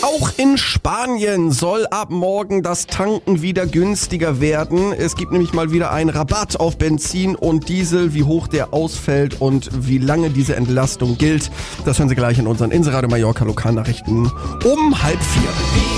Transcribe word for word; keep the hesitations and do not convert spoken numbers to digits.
Auch in Spanien soll ab morgen das Tanken wieder günstiger werden. Es gibt nämlich mal wieder einen Rabatt auf Benzin und Diesel. Wie hoch der ausfällt und wie lange diese Entlastung gilt, das hören Sie gleich in unseren Inseradio Mallorca Lokalnachrichten um halb vier.